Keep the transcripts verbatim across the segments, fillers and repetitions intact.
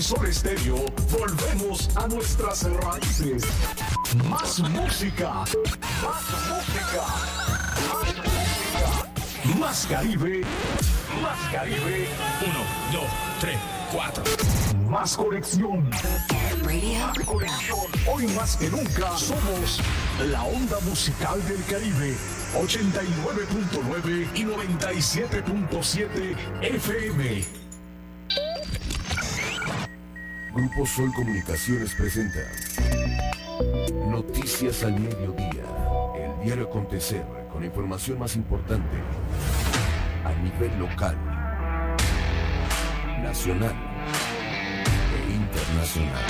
Sol Estéreo volvemos a nuestras raíces. Más música, más música, más música. Más Caribe, más Caribe. Uno, dos, tres, cuatro. Más conexión. Más conexión. Hoy más que nunca somos la onda musical del Caribe. ochenta y nueve punto nueve y noventa y siete punto siete F M. Grupo Sol Comunicaciones presenta Noticias al Mediodía, el diario acontecer con la información más importante a nivel local, nacional e internacional.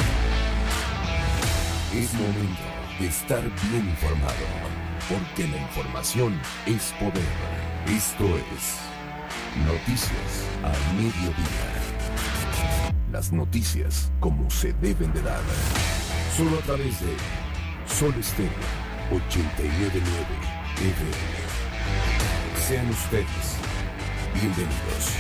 Es momento de estar bien informado, porque la información es poder. Esto es Noticias al Mediodía. Las noticias como se deben de dar. Solo a través de Sol Estéreo ochenta y nueve punto nueve F M. Sean ustedes bienvenidos.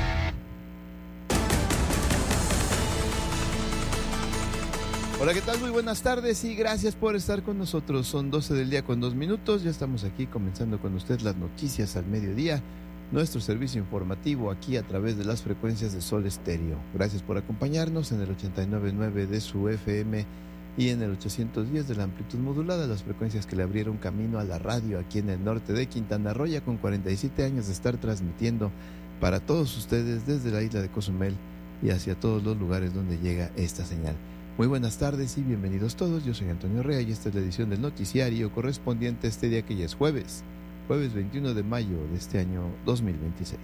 Hola, ¿qué tal? Muy buenas tardes y gracias por estar con nosotros. Son doce del día con dos minutos. Ya estamos aquí comenzando con usted las noticias al mediodía. Nuestro servicio informativo aquí a través de las frecuencias de Sol Estéreo. Gracias por acompañarnos en el ochenta y nueve punto nueve de su F M y en el ochocientos diez de la amplitud modulada, las frecuencias que le abrieron camino a la radio aquí en el norte de Quintana Roo, ya con cuarenta y siete años de estar transmitiendo para todos ustedes desde la isla de Cozumel y hacia todos los lugares donde llega esta señal. Muy buenas tardes y bienvenidos todos. Yo soy Antonio Rea y esta es la edición del noticiario correspondiente a este día que ya es jueves. Jueves veintiuno de mayo de este año dos mil veintiséis.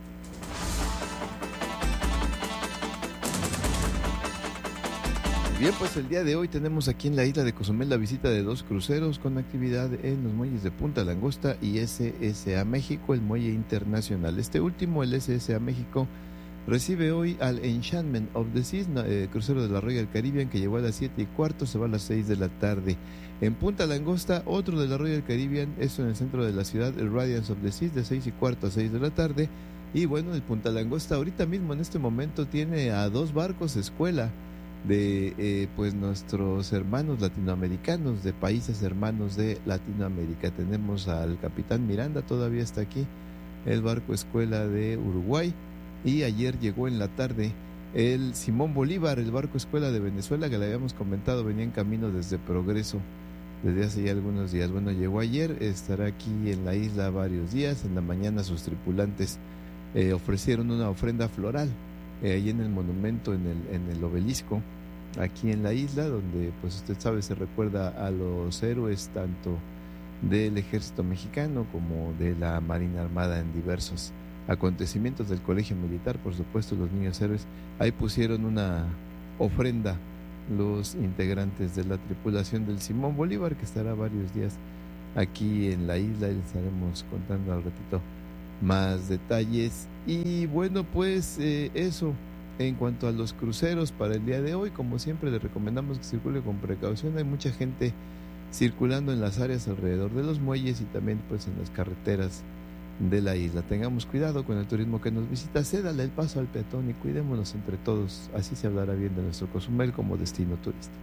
Bien, pues el día de hoy tenemos aquí en la isla de Cozumel la visita de dos cruceros con actividad en los muelles de Punta Langosta y S S A México, el muelle internacional. Este último, el S S A México, recibe hoy al Enchantment of the Seas, eh, crucero de la Royal Caribbean, que llegó a las siete y cuarto, se va a las seis de la tarde. En Punta Langosta, otro de la Royal Caribbean, esto en el centro de la ciudad, el Radiance of the Seas, de seis y cuarto a seis de la tarde. Y bueno, el Punta Langosta ahorita mismo, en este momento, tiene a dos barcos escuela de eh, pues nuestros hermanos latinoamericanos, de países hermanos de Latinoamérica. Tenemos al Capitán Miranda, todavía está aquí, el barco escuela de Uruguay. Y ayer llegó en la tarde el Simón Bolívar, el barco escuela de Venezuela, que le habíamos comentado, venía en camino desde Progreso desde hace ya algunos días. Bueno, llegó ayer, estará aquí en la isla varios días. En la mañana sus tripulantes eh, ofrecieron una ofrenda floral eh, ahí en el monumento, en el, en el obelisco, aquí en la isla, donde pues usted sabe, se recuerda a los héroes tanto del ejército mexicano como de la Marina Armada en diversos acontecimientos del colegio militar. Por supuesto, los niños héroes ahí pusieron una ofrenda los integrantes de la tripulación del Simón Bolívar, que estará varios días aquí en la isla, y les estaremos contando al ratito más detalles. Y bueno, pues eh, eso en cuanto a los cruceros para el día de hoy. Como siempre, les recomendamos que circule con precaución. Hay mucha gente circulando en las áreas alrededor de los muelles y también pues en las carreteras de la isla. Tengamos cuidado con el turismo que nos visita, cédale el paso al peatón y cuidémonos entre todos, así se hablará bien de nuestro Cozumel como destino turístico.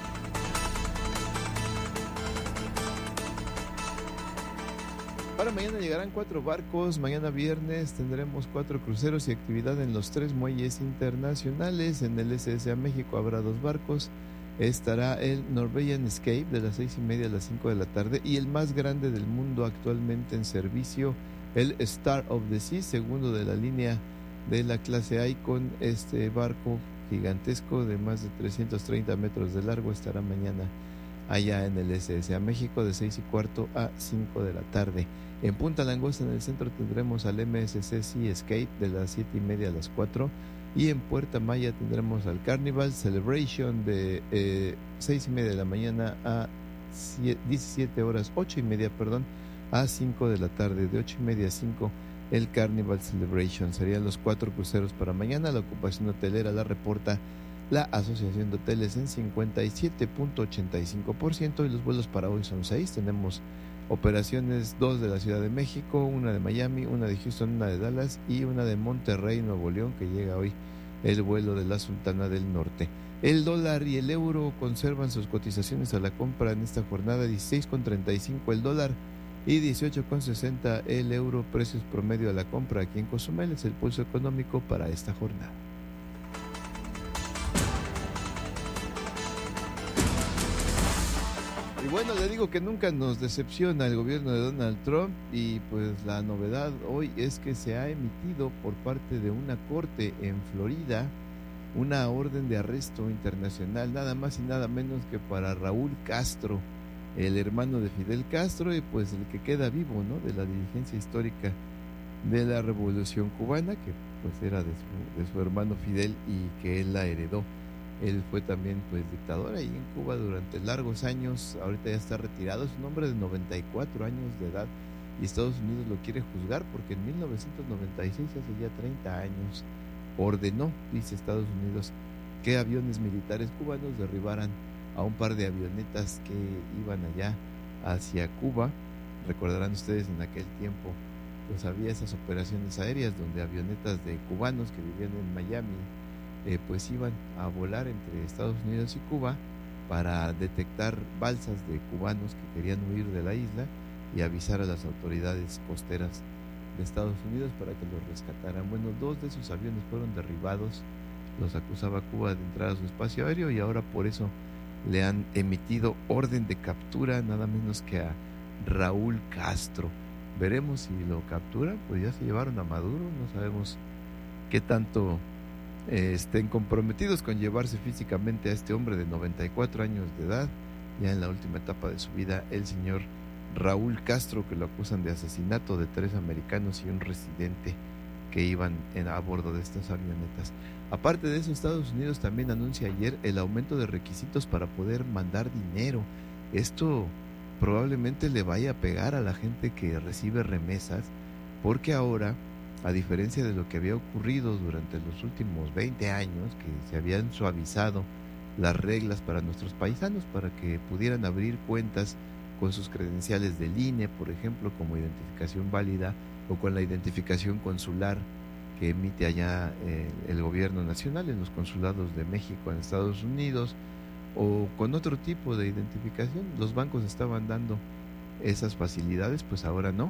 Para mañana llegarán cuatro barcos, mañana viernes tendremos cuatro cruceros y actividad en los tres muelles internacionales. En el S S A México habrá dos barcos, estará el Norwegian Escape de las seis y media a las cinco de la tarde y el más grande del mundo actualmente en servicio, el Star of the Seas, segundo de la línea de la clase A, con este barco gigantesco de más de trescientos treinta metros de largo. Estará mañana allá en el S S A México de seis y cuarto a cinco de la tarde. En Punta Langosta, en el centro, tendremos al M S C Sea Escape de las siete y media a las cuatro. Y en Puerto Maya tendremos al Carnival Celebration de eh, seis y media de la mañana a diecisiete horas, ocho y media, perdón, a cinco de la tarde. De ocho y media a cinco, el Carnival Celebration. Serían los cuatro cruceros para mañana. La ocupación hotelera la reporta la Asociación de Hoteles en cincuenta y siete punto ochenta y cinco por ciento y los vuelos para hoy son seis. Tenemos operaciones, dos de la Ciudad de México, una de Miami, una de Houston, una de Dallas y una de Monterrey, Nuevo León, que llega hoy el vuelo de la Sultana del Norte. El dólar y el euro conservan sus cotizaciones a la compra en esta jornada, dieciséis con treinta y cinco el dólar y dieciocho con sesenta el euro, precios promedio a la compra aquí en Cozumel. Es el pulso económico para esta jornada. Y bueno, le digo que nunca nos decepciona el gobierno de Donald Trump, y pues la novedad hoy es que se ha emitido por parte de una corte en Florida una orden de arresto internacional, nada más y nada menos que para Raúl Castro, el hermano de Fidel Castro, y pues el que queda vivo, ¿no?, de la dirigencia histórica de la Revolución Cubana, que pues era de su, de su hermano Fidel y que él la heredó. Él fue también pues dictador ahí en Cuba durante largos años. Ahorita ya está retirado, es un hombre de noventa y cuatro años de edad, y Estados Unidos lo quiere juzgar porque en mil novecientos noventa y seis, hace ya treinta años, ordenó, dice Estados Unidos, que aviones militares cubanos derribaran a un par de avionetas que iban allá hacia Cuba. Recordarán ustedes, en aquel tiempo pues había esas operaciones aéreas donde avionetas de cubanos que vivían en Miami eh, pues iban a volar entre Estados Unidos y Cuba para detectar balsas de cubanos que querían huir de la isla y avisar a las autoridades costeras de Estados Unidos para que los rescataran. Bueno, dos de esos aviones fueron derribados, los acusaba Cuba de entrar a su espacio aéreo, y ahora por eso le han emitido orden de captura nada menos que a Raúl Castro. Veremos si lo capturan, pues ya se llevaron a Maduro, no sabemos qué tanto eh, estén comprometidos con llevarse físicamente a este hombre de noventa y cuatro años de edad, ya en la última etapa de su vida, el señor Raúl Castro, que lo acusan de asesinato de tres americanos y un residente que iban en, a bordo de estas avionetas. Aparte de eso, Estados Unidos también anuncia ayer el aumento de requisitos para poder mandar dinero. Esto probablemente le vaya a pegar a la gente que recibe remesas, porque ahora, a diferencia de lo que había ocurrido durante los últimos veinte años, que se habían suavizado las reglas para nuestros paisanos para que pudieran abrir cuentas con sus credenciales del I N E, por ejemplo, como identificación válida, o con la identificación consular que emite allá eh, el gobierno nacional en los consulados de México en Estados Unidos, o con otro tipo de identificación. Los bancos estaban dando esas facilidades, pues ahora no.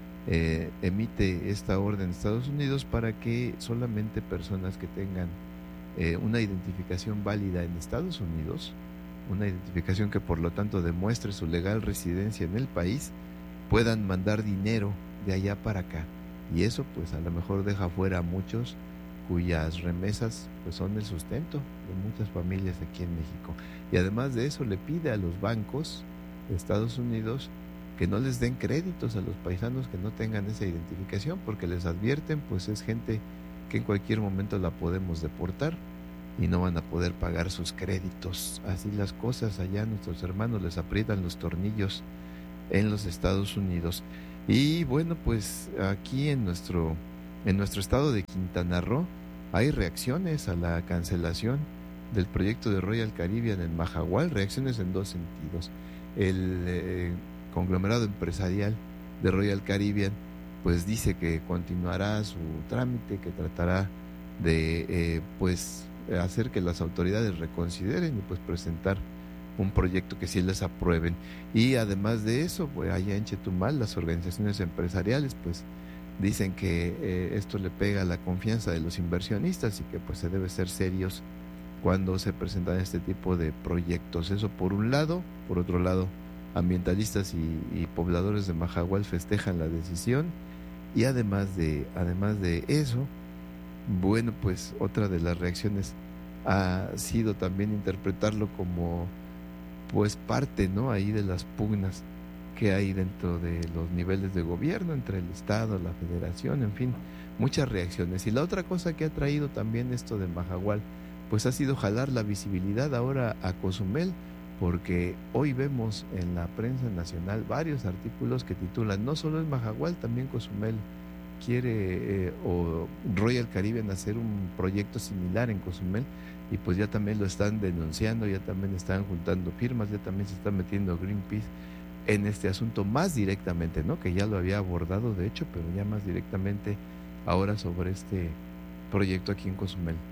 Eh, emite esta orden Estados Unidos para que solamente personas que tengan eh, una identificación válida en Estados Unidos, una identificación que por lo tanto demuestre su legal residencia en el país, puedan mandar dinero de allá para acá. Y eso pues a lo mejor deja fuera a muchos cuyas remesas pues son el sustento de muchas familias aquí en México. Y además de eso le pide a los bancos de Estados Unidos que no les den créditos a los paisanos que no tengan esa identificación, porque les advierten pues es gente que en cualquier momento la podemos deportar y no van a poder pagar sus créditos. Así las cosas allá, nuestros hermanos les aprietan los tornillos en los Estados Unidos. Y bueno, pues aquí en nuestro en nuestro estado de Quintana Roo hay reacciones a la cancelación del proyecto de Royal Caribbean en Mahahual, reacciones en dos sentidos. El eh, conglomerado empresarial de Royal Caribbean pues dice que continuará su trámite, que tratará de eh, pues hacer que las autoridades reconsideren y pues presentar un proyecto que sí les aprueben. Y además de eso, pues allá en Chetumal las organizaciones empresariales pues dicen que eh, esto le pega a la confianza de los inversionistas y que pues se debe ser serios cuando se presentan este tipo de proyectos. Eso por un lado. Por otro lado, ambientalistas y, y pobladores de Mahahual festejan la decisión. Y además de, además de eso, bueno, pues otra de las reacciones ha sido también interpretarlo como pues parte, ¿no?, ahí de las pugnas que hay dentro de los niveles de gobierno, entre el Estado, la Federación, en fin, muchas reacciones. Y la otra cosa que ha traído también esto de Mahahual, pues ha sido jalar la visibilidad ahora a Cozumel, porque hoy vemos en la prensa nacional varios artículos que titulan, no solo es Mahahual, también Cozumel quiere, eh, o Royal Caribbean hacer un proyecto similar en Cozumel, y pues ya también lo están denunciando, ya también están juntando firmas, ya también se está metiendo Greenpeace en este asunto más directamente, ¿no?, que ya lo había abordado de hecho, pero ya más directamente ahora sobre este proyecto aquí en Cozumel.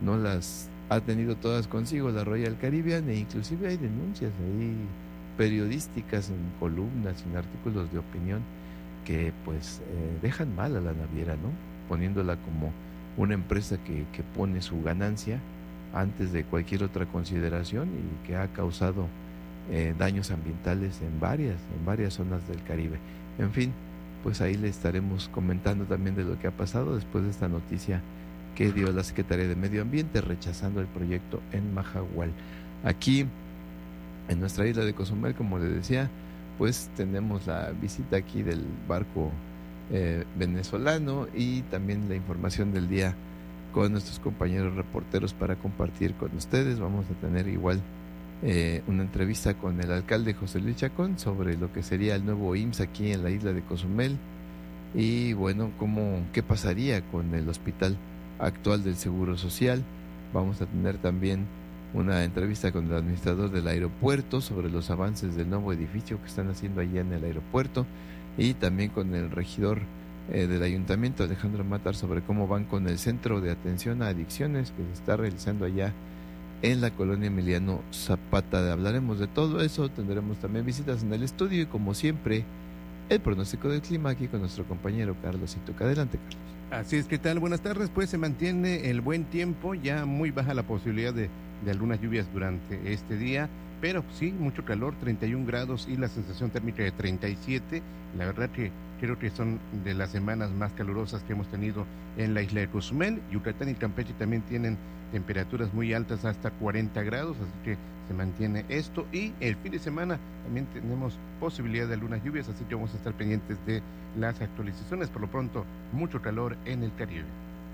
no las ha tenido todas consigo la Royal Caribbean, e inclusive hay denuncias ahí periodísticas en columnas, en artículos de opinión que pues eh, dejan mal a la naviera, ¿no? Poniéndola como una empresa que, que pone su ganancia antes de cualquier otra consideración y que ha causado eh, daños ambientales en varias, en varias zonas del Caribe. En fin, pues ahí le estaremos comentando también de lo que ha pasado después de esta noticia que dio la Secretaría de Medio Ambiente rechazando el proyecto en Mahahual. Aquí en nuestra isla de Cozumel, como le decía, pues tenemos la visita aquí del barco eh, venezolano y también la información del día con nuestros compañeros reporteros para compartir con ustedes. Vamos a tener igual eh, una entrevista con el alcalde José Luis Chacón sobre lo que sería el nuevo I M S S aquí en la isla de Cozumel y bueno, cómo, qué pasaría con el hospital actual del Seguro Social. Vamos a tener también una entrevista con el administrador del aeropuerto sobre los avances del nuevo edificio que están haciendo allá en el aeropuerto y también con el regidor eh, del ayuntamiento, Alejandro Matar, sobre cómo van con el centro de atención a adicciones que se está realizando allá en la colonia Emiliano Zapata. Hablaremos de todo eso, tendremos también visitas en el estudio y como siempre el pronóstico del clima aquí con nuestro compañero Carlos Ituca. Adelante, Carlos. Así es, ¿qué tal? Buenas tardes. Pues se mantiene el buen tiempo, ya muy baja la posibilidad de, de algunas lluvias durante este día, pero sí, mucho calor, treinta y un grados y la sensación térmica de treinta y siete. La verdad que creo que son de las semanas más calurosas que hemos tenido en la isla de Cozumel. Yucatán y Campeche también tienen temperaturas muy altas, hasta cuarenta grados, así que se mantiene esto. Y el fin de semana también tenemos posibilidad de algunas lluvias, así que vamos a estar pendientes de las actualizaciones. Por lo pronto, mucho calor en el Caribe.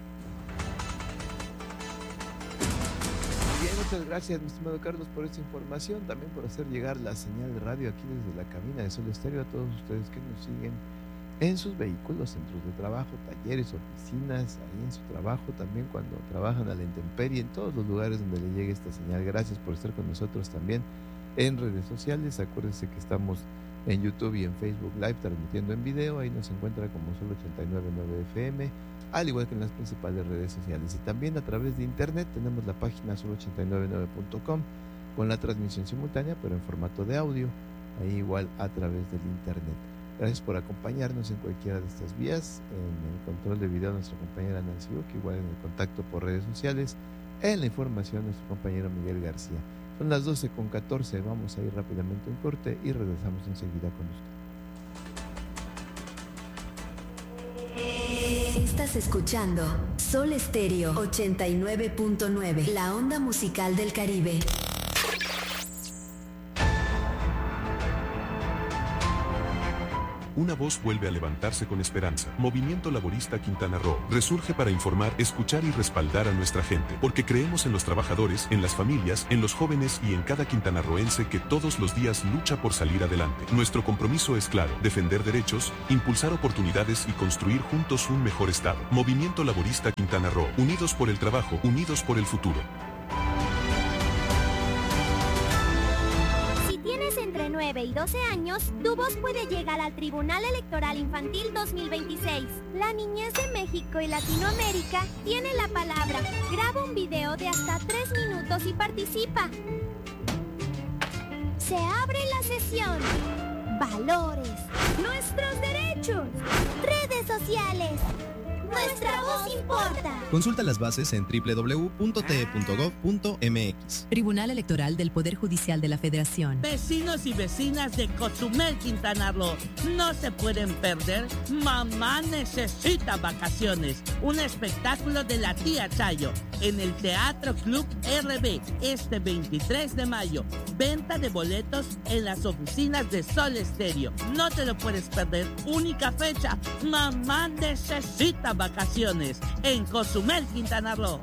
Bien, muchas gracias, mi estimado Carlos, por esta información, también por hacer llegar la señal de radio aquí desde la cabina de Sol Estéreo a todos ustedes que nos siguen en sus vehículos, centros de trabajo, talleres, oficinas, ahí en su trabajo, también cuando trabajan a la intemperie, en todos los lugares donde le llegue esta señal. Gracias por estar con nosotros también en redes sociales. Acuérdense que estamos en YouTube y en Facebook Live transmitiendo en video, ahí nos encuentra como Sol ochenta y nueve punto nueve F M, al igual que en las principales redes sociales. Y también a través de internet tenemos la página sol ochenta y nueve nueve punto com con la transmisión simultánea, pero en formato de audio, ahí igual a través del internet. Gracias por acompañarnos en cualquiera de estas vías. En el control de video nuestra compañera Nancy Ock, igual en el contacto por redes sociales. En la información nuestro compañero Miguel García. Son las doce con catorce, vamos a ir rápidamente en corte y regresamos enseguida con usted. Estás escuchando Sol Estéreo ochenta y nueve punto nueve, la onda musical del Caribe. Una voz vuelve a levantarse con esperanza. Movimiento Laborista Quintana Roo resurge para informar, escuchar y respaldar a nuestra gente, porque creemos en los trabajadores, en las familias, en los jóvenes y en cada quintanarroense que todos los días lucha por salir adelante. Nuestro compromiso es claro: defender derechos, impulsar oportunidades y construir juntos un mejor estado. Movimiento Laborista Quintana Roo, unidos por el trabajo, unidos por el futuro. Entre nueve y doce años, tu voz puede llegar al Tribunal Electoral Infantil dos mil veintiséis. La niñez de México y Latinoamérica tiene la palabra. Graba un video de hasta tres minutos y participa. Se abre la sesión. Valores. Nuestros derechos. Redes sociales. Nuestra voz importa. Consulta las bases en doble u doble u doble u punto t e punto gov punto m x. Tribunal Electoral del Poder Judicial de la Federación. Vecinos y vecinas de Cozumel, Quintana Roo, no se pueden perder Mamá Necesita Vacaciones, un espectáculo de la tía Chayo en el Teatro Club R B este veintitrés de mayo. Venta de boletos en las oficinas de Sol Estéreo. No te lo puedes perder. Única fecha, Mamá Necesita Vacaciones en Cozumel, Quintana Roo.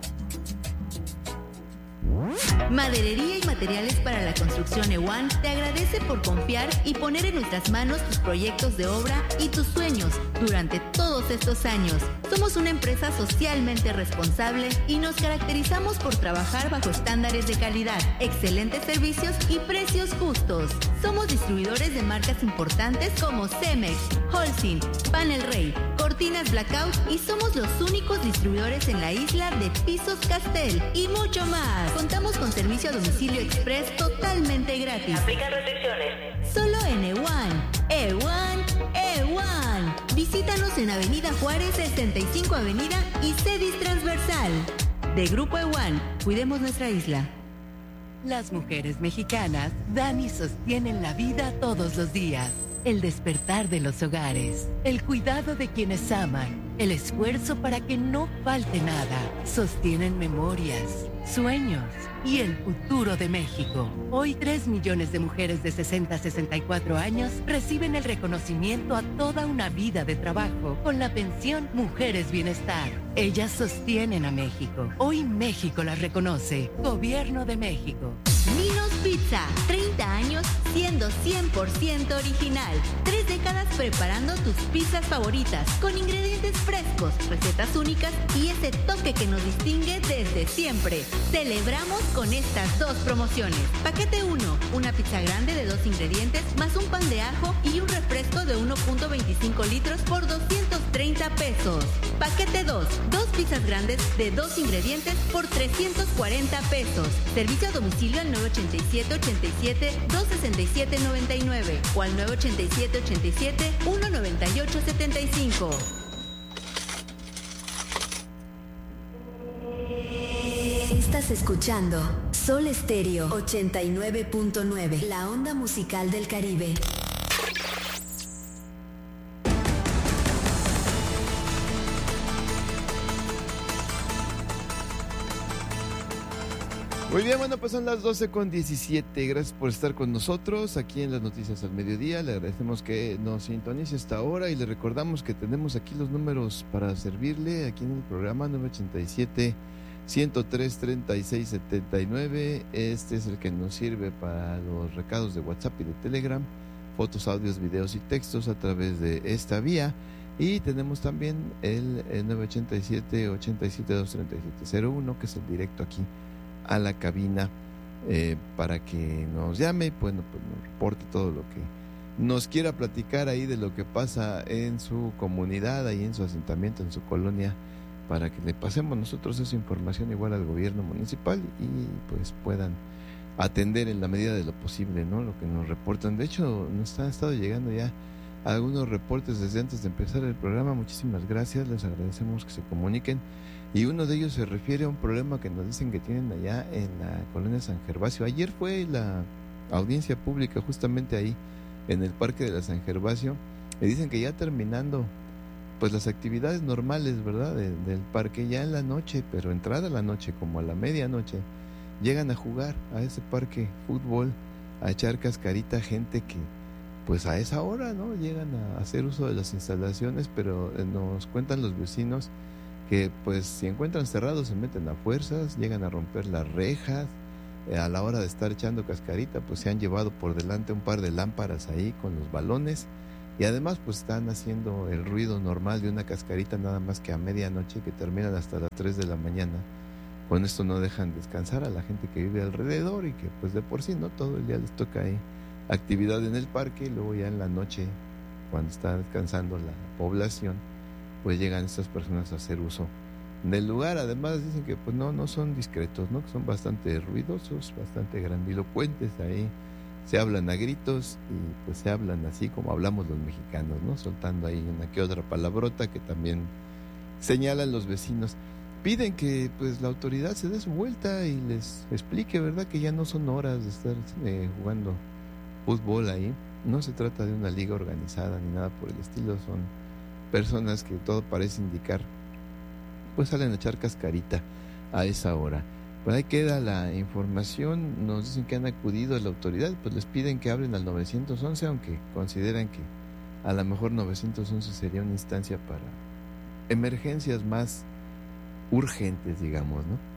Maderería y materiales para la construcción EWAN te agradece por confiar y poner en nuestras manos tus proyectos de obra y tus sueños durante todos estos años. Somos una empresa socialmente responsable y nos caracterizamos por trabajar bajo estándares de calidad, excelentes servicios y precios justos. Somos distribuidores de marcas importantes como Cemex, Holcim, Panel Rey, Cordón cortinas blackout y somos los únicos distribuidores en la isla de pisos Castel y mucho más. Contamos con servicio a domicilio express totalmente gratis. Aplican restricciones. Solo en Ewan. Ewan, Ewan. Visítanos en Avenida Juárez, sesenta y cinco Avenida y Cedis Transversal. De Grupo Ewan, cuidemos nuestra isla. Las mujeres mexicanas dan y sostienen la vida todos los días. El despertar de los hogares, el cuidado de quienes aman, el esfuerzo para que no falte nada. Sostienen memorias, sueños y el futuro de México. Hoy tres millones de mujeres de sesenta a sesenta y cuatro años reciben el reconocimiento a toda una vida de trabajo con la pensión Mujeres Bienestar. Ellas sostienen a México. Hoy México las reconoce. Gobierno de México. Minos Pizza, treinta años siendo cien por ciento original. Tres décadas preparando tus pizzas favoritas con ingredientes frescos, recetas únicas y ese toque que nos distingue desde siempre. Celebramos con estas dos promociones. Paquete uno, una pizza grande de dos ingredientes más un pan de ajo y un refresco de uno punto veinticinco litros por doscientos treinta pesos. Paquete dos, dos pizzas grandes de dos ingredientes por trescientos cuarenta pesos. Servicio a domicilio al nueve ochenta y siete, ochenta y siete, dos sesenta y siete, noventa y nueve o al nueve ochenta y siete, ochenta y siete, uno noventa y ocho, setenta y cinco. Estás escuchando Sol Estéreo ochenta y nueve punto nueve, la onda musical del Caribe. Muy bien, bueno, pues son las doce con diecisiete. Gracias por estar con nosotros aquí en las Noticias al Mediodía. Le agradecemos que nos sintonice esta hora y le recordamos que tenemos aquí los números para servirle aquí en el programa nueve ochenta y siete, ciento tres, treinta y seis, setenta y nueve. Este es el que nos sirve para los recados de WhatsApp y de Telegram, fotos, audios, videos y textos a través de esta vía. Y tenemos también el, el nueve ochenta y siete, ochenta y siete, doscientos treinta y siete, cero uno, que es el directo aquí a la cabina, eh, para que nos llame y bueno, pues nos reporte todo lo que nos quiera platicar ahí de lo que pasa en su comunidad, ahí en su asentamiento, en su colonia, para que le pasemos nosotros esa información igual al gobierno municipal y pues puedan atender en la medida de lo posible, ¿no? Lo que nos reportan. De hecho, nos han estado llegando ya algunos reportes desde antes de empezar el programa. Muchísimas gracias, les agradecemos que se comuniquen. Y uno de ellos se refiere a un problema que nos dicen que tienen allá en la colonia San Gervasio. Ayer fue la audiencia pública justamente ahí en el Parque de la San Gervasio. Y dicen que ya terminando pues las actividades normales, ¿verdad? De, del parque, ya en la noche, pero entrada la noche, como a la medianoche, llegan a jugar a ese parque fútbol, a echar cascarita gente que pues a esa hora, ¿no? Llegan a hacer uso de las instalaciones, pero nos cuentan los vecinos que pues si encuentran cerrados se meten a fuerzas, llegan a romper las rejas. Eh, a la hora de estar echando cascarita pues se han llevado por delante un par de lámparas ahí con los balones y además pues están haciendo el ruido normal de una cascarita, nada más que a medianoche, que terminan hasta las tres de la mañana. Con esto no dejan descansar a la gente que vive alrededor y que pues de por sí no todo el día les toca ahí actividad en el parque, y luego ya en la noche cuando está descansando la población pues llegan estas personas a hacer uso del lugar. Además dicen que pues no, no son discretos, ¿no? Que son bastante ruidosos, bastante grandilocuentes, ahí se hablan a gritos y pues se hablan así como hablamos los mexicanos, ¿no? Soltando ahí una que otra palabrota que también señalan los vecinos. Piden que pues la autoridad se dé su vuelta y les explique, ¿verdad? Que ya no son horas de estar eh, jugando fútbol ahí. No se trata de una liga organizada ni nada por el estilo, son personas que todo parece indicar pues salen a echar cascarita a esa hora. Pues ahí queda la información. Nos dicen que han acudido a la autoridad, pues les piden que hablen al nueve once, aunque consideran que a lo mejor nueve once sería una instancia para emergencias más urgentes, digamos, ¿no?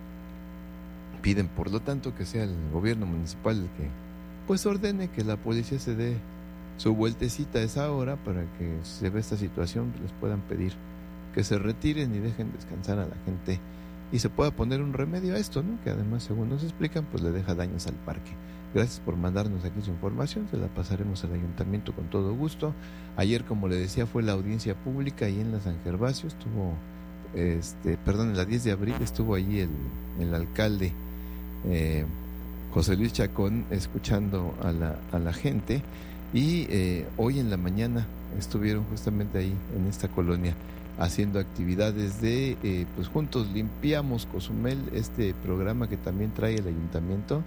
Piden por lo tanto que sea el gobierno municipal el que pues ordene que la policía se dé su vueltecita a esa hora para que si se ve esta situación les puedan pedir que se retiren y dejen descansar a la gente y se pueda poner un remedio a esto, ¿no? Que además, según nos explican, pues le deja daños al parque. Gracias por mandarnos aquí su información, se la pasaremos al ayuntamiento con todo gusto. Ayer, como le decía, fue la audiencia pública ahí en la San Gervasio, estuvo, este, perdón, en la diez de abril estuvo allí el, el alcalde eh, José Luis Chacón escuchando a la, a la gente, y eh, hoy en la mañana estuvieron justamente ahí en esta colonia haciendo actividades de, eh, pues juntos limpiamos Cozumel, este programa que también trae el ayuntamiento,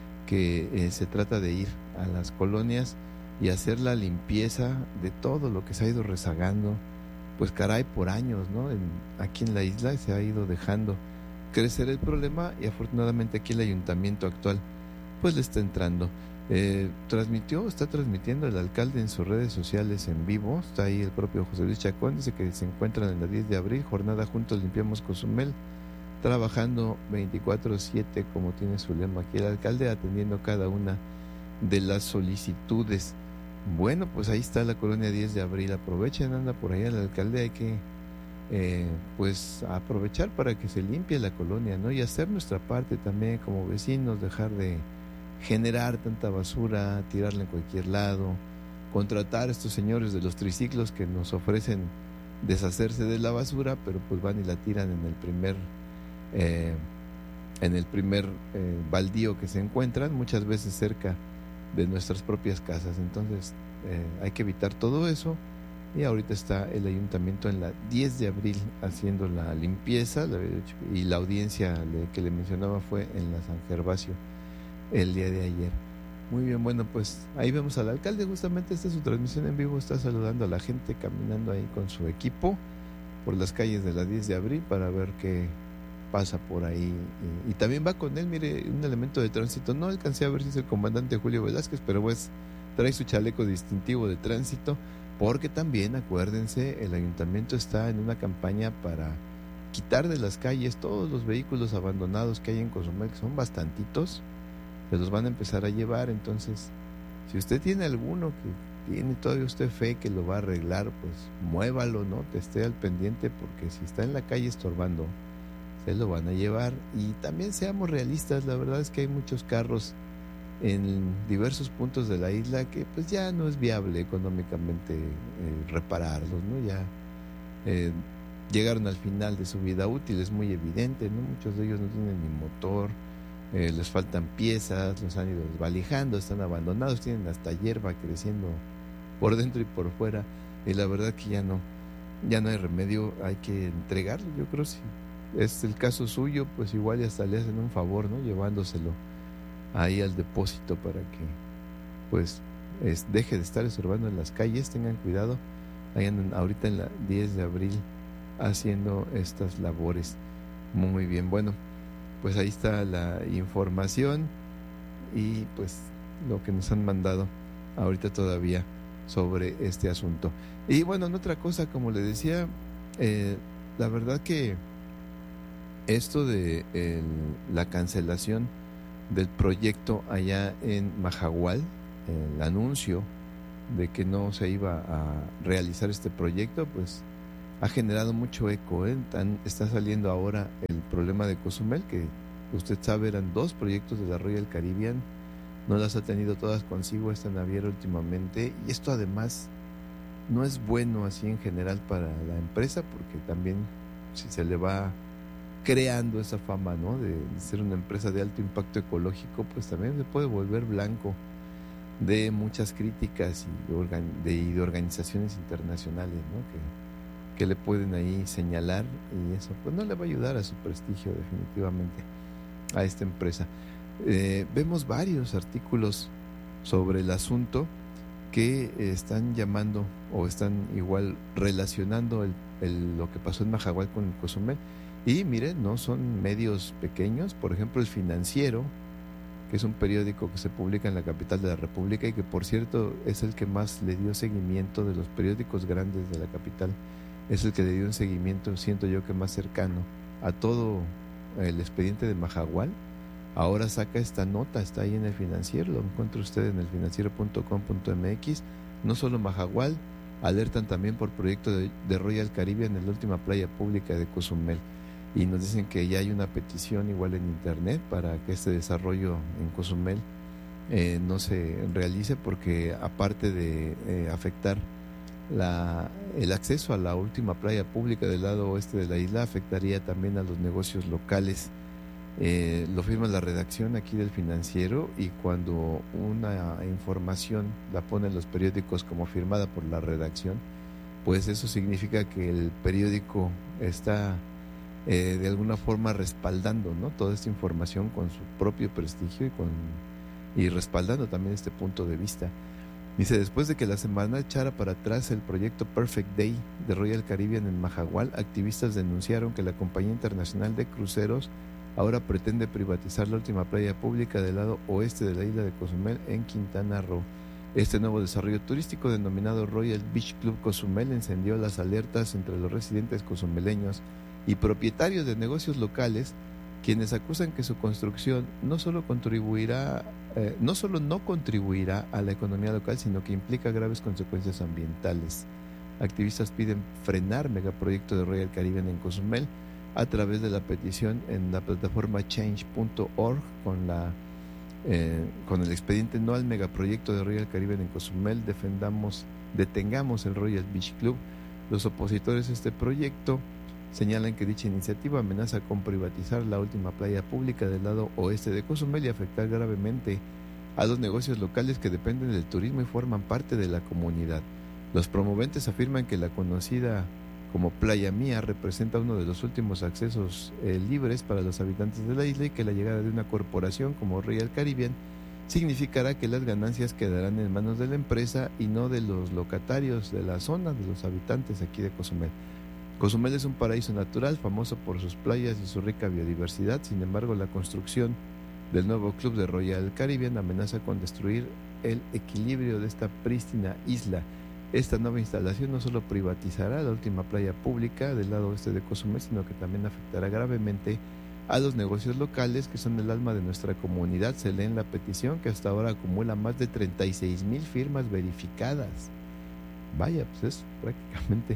que eh, se trata de ir a las colonias y hacer la limpieza de todo lo que se ha ido rezagando, pues caray, por años, ¿no? En, aquí en la isla se ha ido dejando crecer el problema, y afortunadamente aquí el ayuntamiento actual pues le está entrando. Eh, transmitió, está transmitiendo el alcalde en sus redes sociales en vivo, está ahí el propio José Luis Chacón, dice que se encuentran en la diez de abril, jornada Juntos Limpiamos Cozumel, trabajando veinticuatro siete, como tiene su lema aquí el alcalde, atendiendo cada una de las solicitudes. Bueno, pues ahí está la colonia diez de abril, aprovechen, anda por ahí el alcalde, hay que eh, pues aprovechar para que se limpie la colonia, ¿no? Y hacer nuestra parte también como vecinos, dejar de generar tanta basura, tirarla en cualquier lado, contratar a estos señores de los triciclos que nos ofrecen deshacerse de la basura, pero pues van y la tiran en el primer eh, en el primer eh, baldío que se encuentran, muchas veces cerca de nuestras propias casas. Entonces eh, hay que evitar todo eso, y ahorita está el ayuntamiento en la diez de abril haciendo la limpieza, y la audiencia que le mencionaba fue en la San Gervasio el día de ayer. Muy bien, bueno, pues ahí vemos al alcalde, justamente esta es su transmisión en vivo, está saludando a la gente, caminando ahí con su equipo por las calles de la diez de abril para ver qué pasa por ahí, y, y también va con él, mire, un elemento de tránsito, no alcancé a ver si es el comandante Julio Velázquez, pero pues trae su chaleco distintivo de tránsito, porque también, acuérdense, el ayuntamiento está en una campaña para quitar de las calles todos los vehículos abandonados que hay en Cozumel, que son bastantitos, se los van a empezar a llevar. Entonces, si usted tiene alguno que tiene todavía usted fe que lo va a arreglar, pues muévalo, ¿no? Te esté al pendiente, porque si está en la calle estorbando, se lo van a llevar. Y también seamos realistas, la verdad es que hay muchos carros en diversos puntos de la isla que pues ya no es viable económicamente eh, repararlos, ¿no? Ya eh, llegaron al final de su vida útil, es muy evidente, ¿no? Muchos de ellos no tienen ni motor, Eh, les faltan piezas, los han ido desvalijando, están abandonados, tienen hasta hierba creciendo por dentro y por fuera, y la verdad que ya no ya no hay remedio, hay que entregarlo. Yo creo si es el caso suyo, pues igual y hasta le hacen un favor, ¿no? Llevándoselo ahí al depósito para que pues es, deje de estar estorbando en las calles. Tengan cuidado, ahí andan ahorita en la diez de abril haciendo estas labores. Muy bien, bueno, pues ahí está la información y pues lo que nos han mandado ahorita todavía sobre este asunto. Y bueno, en otra cosa, como le decía, eh, la verdad que esto de el, la cancelación del proyecto allá en Majahual, el anuncio de que no se iba a realizar este proyecto, pues ha generado mucho eco, ¿eh? Tan, está saliendo ahora el problema de Cozumel, que usted sabe eran dos proyectos de la Royal Caribbean, no las ha tenido todas consigo esta naviera últimamente, y esto además no es bueno así en general para la empresa, porque también si se le va creando esa fama, ¿no?, de, de ser una empresa de alto impacto ecológico, pues también se puede volver blanco de muchas críticas y, organ, de, y de organizaciones internacionales, ¿no?, que que le pueden ahí señalar, y eso pues no le va a ayudar a su prestigio definitivamente a esta empresa. Eh, vemos varios artículos sobre el asunto que eh, están llamando o están igual relacionando el, el, lo que pasó en Majahual con el Cozumel, y miren, no son medios pequeños. Por ejemplo, El Financiero, que es un periódico que se publica en la capital de la República y que por cierto es el que más le dio seguimiento de los periódicos grandes de la capital, es el que le dio un seguimiento, siento yo, que más cercano a todo el expediente de Majahual. Ahora saca esta nota, está ahí en El Financiero, lo encuentra usted en el financiero punto com punto m x. No solo Majahual, alertan también por proyecto de, de Royal Caribbean en la última playa pública de Cozumel. y nos dicen que ya hay una petición igual en internet para que este desarrollo en Cozumel eh, no se realice, porque aparte de eh, afectar la, el acceso a la última playa pública del lado oeste de la isla, afectaría también a los negocios locales. Eh, lo firma la redacción aquí del Financiero, y cuando una información la ponen los periódicos como firmada por la redacción, pues eso significa que el periódico está eh, de alguna forma respaldando, ¿no?, toda esta información con su propio prestigio y con y respaldando también este punto de vista. Dice: después de que la semana echara para atrás el proyecto Perfect Day de Royal Caribbean en Majagual, activistas denunciaron que la compañía internacional de cruceros ahora pretende privatizar la última playa pública del lado oeste de la isla de Cozumel en Quintana Roo. Este nuevo desarrollo turístico, denominado Royal Beach Club Cozumel, encendió las alertas entre los residentes cozumeleños y propietarios de negocios locales, quienes acusan que su construcción no solo contribuirá, eh, no solo no contribuirá a la economía local, sino que implica graves consecuencias ambientales. Activistas piden frenar megaproyecto de Royal Caribbean en Cozumel a través de la petición en la plataforma change punto org con la eh, con el expediente no al megaproyecto de Royal Caribbean en Cozumel, defendamos, detengamos el Royal Beach Club. Los opositores a este proyecto señalan que dicha iniciativa amenaza con privatizar la última playa pública del lado oeste de Cozumel y afectar gravemente a los negocios locales que dependen del turismo y forman parte de la comunidad. Los promoventes afirman que la conocida como Playa Mía representa uno de los últimos accesos eh, libres para los habitantes de la isla, y que la llegada de una corporación como Royal Caribbean significará que las ganancias quedarán en manos de la empresa y no de los locatarios de la zona, de los habitantes aquí de Cozumel. Cozumel es un paraíso natural famoso por sus playas y su rica biodiversidad. Sin embargo, la construcción del nuevo club de Royal Caribbean amenaza con destruir el equilibrio de esta prístina isla. Esta nueva instalación no solo privatizará la última playa pública del lado oeste de Cozumel, sino que también afectará gravemente a los negocios locales, que son el alma de nuestra comunidad. Se lee en la petición que hasta ahora acumula más de treinta y seis mil firmas verificadas. Vaya, pues es prácticamente...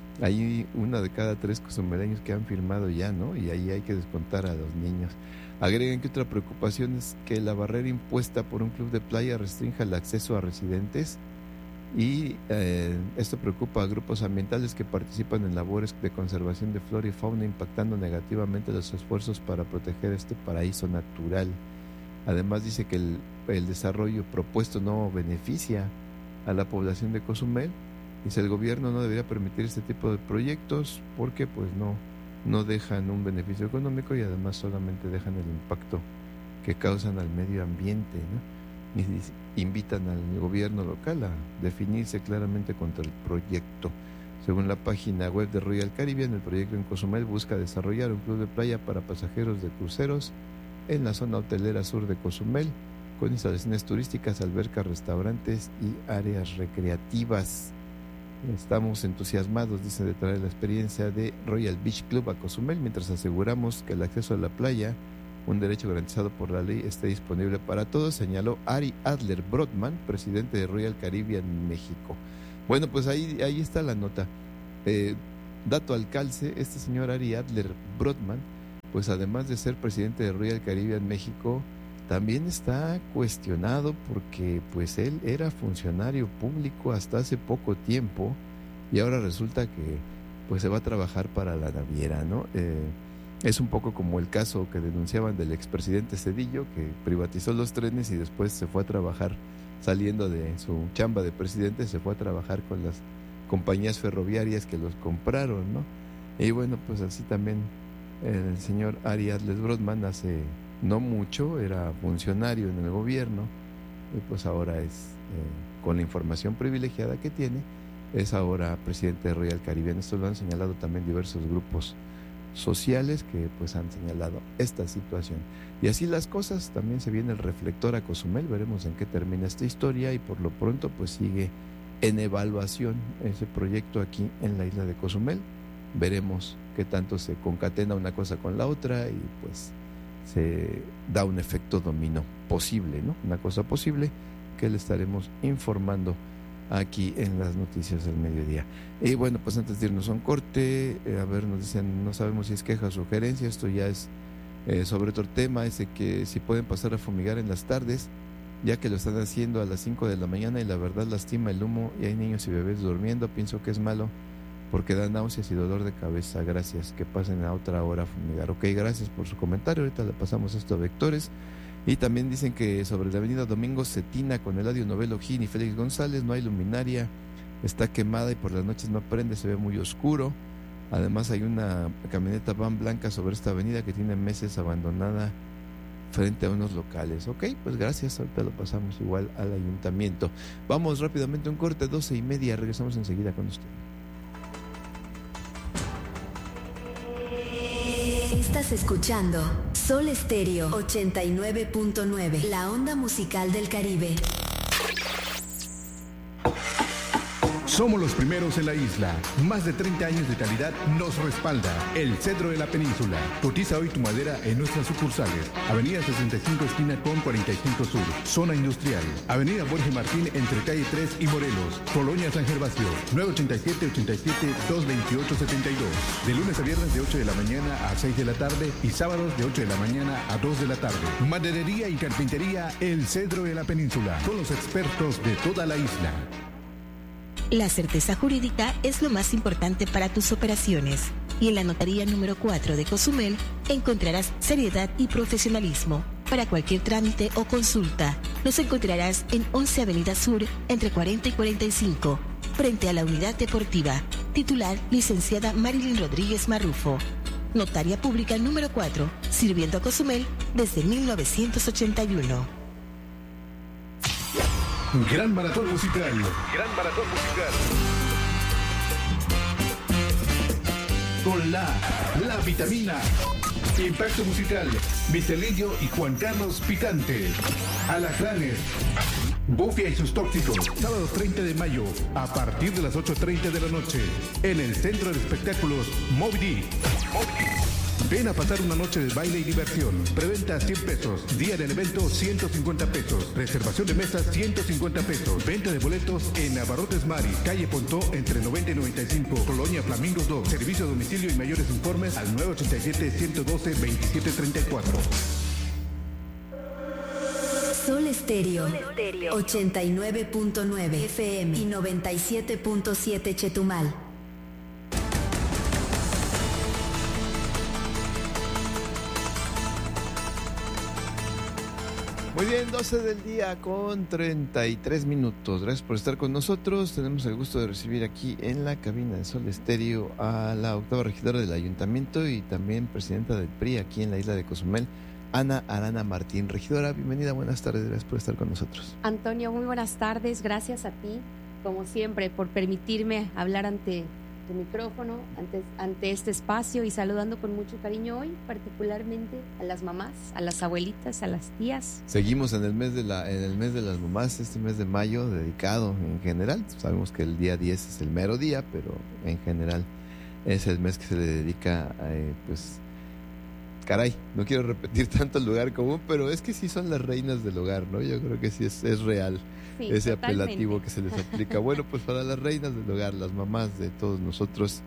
hay una de cada tres cozumeleños que han firmado ya, ¿no? Y ahí hay que descontar a los niños. Agregan que otra preocupación es que la barrera impuesta por un club de playa restrinja el acceso a residentes, y eh, esto preocupa a grupos ambientales que participan en labores de conservación de flora y fauna, impactando negativamente los esfuerzos para proteger este paraíso natural. Además, dice que el, el desarrollo propuesto no beneficia a la población de Cozumel. Dice: el gobierno no debería permitir este tipo de proyectos porque pues no, no dejan un beneficio económico, y además solamente dejan el impacto que causan al medio ambiente, ¿no? Y dice, invitan al gobierno local a definirse claramente contra el proyecto. Según la página web de Royal Caribbean, el proyecto en Cozumel busca desarrollar un club de playa para pasajeros de cruceros en la zona hotelera sur de Cozumel, con instalaciones turísticas, albercas, restaurantes y áreas recreativas. Estamos entusiasmados, dice, de traer la experiencia de Royal Beach Club a Cozumel, mientras aseguramos que el acceso a la playa, un derecho garantizado por la ley, esté disponible para todos, señaló Ari Adler Brodman, presidente de Royal Caribbean México. Bueno, pues ahí, ahí está la nota. Eh, dato al calce, este señor Ari Adler Brodman, pues además de ser presidente de Royal Caribbean México, también está cuestionado porque pues él era funcionario público hasta hace poco tiempo, y ahora resulta que pues se va a trabajar para la naviera, ¿no? Eh, es un poco como el caso que denunciaban del expresidente Zedillo, que privatizó los trenes y después se fue a trabajar, saliendo de su chamba de presidente, se fue a trabajar con las compañías ferroviarias que los compraron, ¿no? Y bueno, pues así también el señor Ari Adler Brodman hace no mucho era funcionario en el gobierno, y pues ahora es, eh, con la información privilegiada que tiene, es ahora presidente de Royal Caribbean. Esto lo han señalado también diversos grupos sociales que pues han señalado esta situación. Y así las cosas, también se viene el reflector a Cozumel, veremos en qué termina esta historia, y por lo pronto pues sigue en evaluación ese proyecto aquí en la isla de Cozumel. Veremos qué tanto se concatena una cosa con la otra y pues se da un efecto dominó posible, ¿no? Una cosa posible que le estaremos informando aquí en las noticias del mediodía. Y bueno, pues antes de irnos a un corte, eh, a ver, nos dicen, no sabemos si es queja o sugerencia, esto ya es eh, sobre otro tema, es de que si pueden pasar a fumigar en las tardes, ya que lo están haciendo a las cinco de la mañana y la verdad lastima el humo y hay niños y bebés durmiendo, pienso que es malo porque da náuseas y dolor de cabeza. Gracias, que pasen a otra hora a fumigar. Ok, gracias por su comentario, ahorita le pasamos esto a Vectores. Y también dicen que sobre la avenida Domingo Cetina con Eladio Novelo Gin y Félix González no hay luminaria, está quemada y por las noches no prende, se ve muy oscuro. Además hay una camioneta van blanca sobre esta avenida que tiene meses abandonada frente a unos locales. Ok, pues gracias, ahorita lo pasamos igual al ayuntamiento. Vamos rápidamente a un corte, doce y media, regresamos enseguida con usted. Estás escuchando Sol Estéreo ochenta y nueve punto nueve, la onda musical del Caribe. Somos los primeros en la isla. Más de treinta años de calidad nos respalda. El Cedro de la Península. Cotiza hoy tu madera en nuestras sucursales. Avenida sesenta y cinco esquina con cuarenta y cinco Sur. Zona Industrial. Avenida Borges Martín entre calle tres y Morelos. Colonia San Gervasio. nueve ocho siete, ocho siete, dos dos ocho, siete dos. De lunes a viernes de ocho de la mañana a seis de la tarde y sábados de ocho de la mañana a dos de la tarde. Maderería y carpintería El Cedro de la Península. Con los expertos de toda la isla. La certeza jurídica es lo más importante para tus operaciones y en la notaría número cuatro de Cozumel encontrarás seriedad y profesionalismo. Para cualquier trámite o consulta, nos encontrarás en once Avenida Sur entre cuarenta y cuarenta y cinco, frente a la unidad deportiva. Titular, licenciada Marilyn Rodríguez Marrufo. Notaria pública número cuatro, sirviendo a Cozumel desde mil novecientos ochenta y uno. Gran maratón musical. Gran maratón musical. Con la, la vitamina. Impacto musical. Michelillo y Juan Carlos Picante. Alacranes. Bufia y sus tóxicos. Sábado treinta de mayo, a partir de las ocho treinta de la noche. En el Centro de Espectáculos Moby D. Ven a pasar una noche de baile y diversión. Preventa cien pesos. Día del evento ciento cincuenta pesos. Reservación de mesas ciento cincuenta pesos. Venta de boletos en Abarrotes Mari, calle Pontó entre noventa y noventa y cinco, Colonia Flamingos dos. Servicio a domicilio y mayores informes al nueve ocho siete, uno uno dos, veintisiete treinta y cuatro. Sol Estéreo ochenta y nueve punto nueve F M y noventa y siete punto siete Chetumal. Muy bien, doce del día con treinta y tres minutos. Gracias por estar con nosotros. Tenemos el gusto de recibir aquí en la cabina de Sol Estéreo a la octava regidora del ayuntamiento y también presidenta del P R I aquí en la isla de Cozumel, Ana Arana Martín. Regidora, bienvenida, buenas tardes, gracias por estar con nosotros. Antonio, muy buenas tardes, gracias a ti, como siempre, por permitirme hablar ante tu micrófono, ante, ante este espacio y saludando con mucho cariño hoy, particularmente a las mamás, a las abuelitas, a las tías. Seguimos en el mes de la, en el mes de las mamás, este mes de mayo, dedicado en general. Sabemos que el día diez es el mero día, pero en general es el mes que se le dedica a, eh, pues, caray, no quiero repetir tanto el lugar común, pero es que sí son las reinas del hogar, ¿no? Yo creo que sí es, es real sí, ese totalmente. Apelativo que se les aplica. Bueno, pues para las reinas del hogar, las mamás de todos nosotros.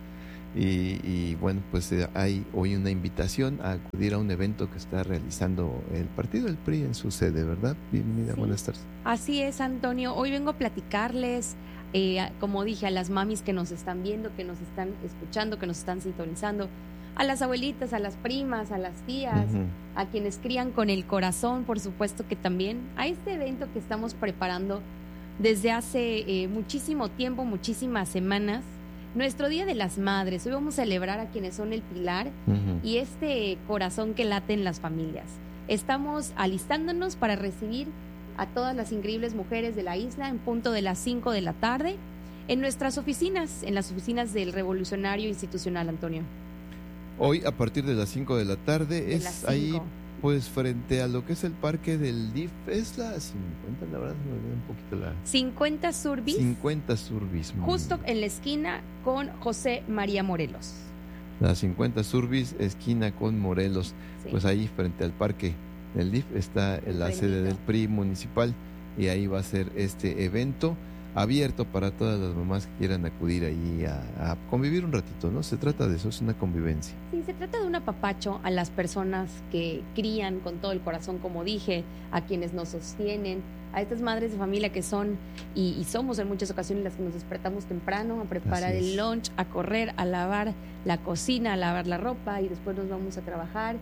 Y, y bueno, pues eh, hay hoy una invitación a acudir a un evento que está realizando el partido del P R I en su sede, ¿verdad? Bienvenida, sí. Buenas tardes. Así es, Antonio. Hoy vengo a platicarles, eh, como dije, a las mamis que nos están viendo, que nos están escuchando, que nos están sintonizando, a las abuelitas, a las primas, a las tías, uh-huh. a quienes crían con el corazón, por supuesto que también, a este evento que estamos preparando desde hace eh, muchísimo tiempo, muchísimas semanas, nuestro Día de las Madres. Hoy vamos a celebrar a quienes son el pilar uh-huh. y este corazón que late en las familias. Estamos alistándonos para recibir a todas las increíbles mujeres de la isla en punto de las cinco de la tarde en nuestras oficinas, en las oficinas del Revolucionario Institucional, Antonio. Hoy a partir de las cinco de la tarde de es ahí, pues frente a lo que es el parque del D I F, es la cincuenta, la verdad me olvidé un poquito la... cincuenta Surbis. cincuenta Surbis. Justo en la esquina con José María Morelos. La cincuenta Surbis, esquina con Morelos. Sí. Pues ahí frente al parque del D I F está la sede del P R I municipal y ahí va a ser este evento. abierto para todas las mamás que quieran acudir ahí a, a convivir un ratito, ¿no? Se trata de eso, es una convivencia. Sí, se trata de un apapacho a las personas que crían con todo el corazón, como dije, a quienes nos sostienen, a estas madres de familia que son y, y somos en muchas ocasiones las que nos despertamos temprano a preparar el lunch, a correr, a lavar la cocina, a lavar la ropa y después nos vamos a trabajar.